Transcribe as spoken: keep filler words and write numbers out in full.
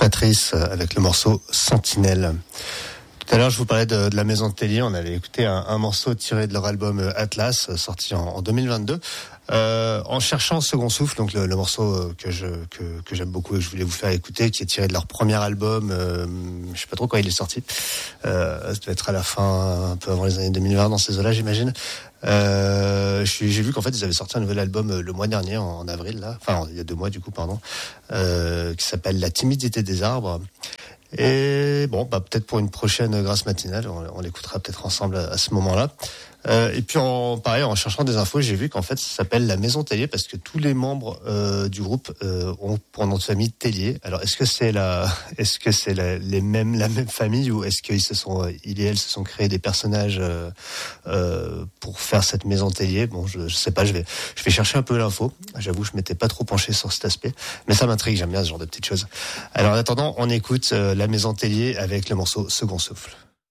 Patrice avec le morceau Sentinelle. Tout à l'heure, je vous parlais de, de la Maison de Tellier. On avait écouté un, un morceau tiré de leur album Atlas, sorti en, en deux mille vingt-deux. Euh, en cherchant Second Souffle, donc le, le morceau que je que, que j'aime beaucoup et que je voulais vous faire écouter, qui est tiré de leur premier album. Euh, je sais pas trop quand il est sorti. Euh, ça doit être à la fin, un peu avant les années deux mille vingt, dans ces eaux-là, j'imagine. Euh, j'ai vu qu'en fait ils avaient sorti un nouvel album le mois dernier, en, en avril, là. Enfin, il y a deux mois du coup, pardon, euh, qui s'appelle La timidité des arbres. Et bon, bah peut-être pour une prochaine Grâce matinale, on, on l'écoutera peut-être ensemble à, à ce moment-là. Euh, et puis en pareil, en cherchant des infos, j'ai vu qu'en fait ça s'appelle la Maison Tellier parce que tous les membres euh, du groupe euh, ont pour nom de famille Tellier. Alors est-ce que c'est la, est-ce que c'est la, les mêmes, la même famille ou est-ce qu'ils se sont, ils et elles se sont créés des personnages euh, euh, pour faire cette Maison Tellier? Bon, je, je sais pas, je vais, je vais chercher un peu l'info. J'avoue, je m'étais pas trop penché sur cet aspect, mais ça m'intrigue. J'aime bien ce genre de petites choses. Alors en attendant, on écoute euh, la Maison Tellier avec le morceau Second Souffle.